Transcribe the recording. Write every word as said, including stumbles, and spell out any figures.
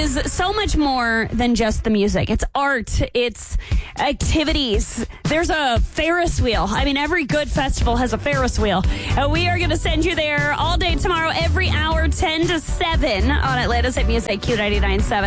is so much more than just the music. It's art. It's activities. There's a Ferris wheel. I mean, every good festival has a Ferris wheel. Uh, we are going to send you there all day tomorrow, every hour, ten to seven on Atlanta's Hit Music, Q ninety-nine point seven.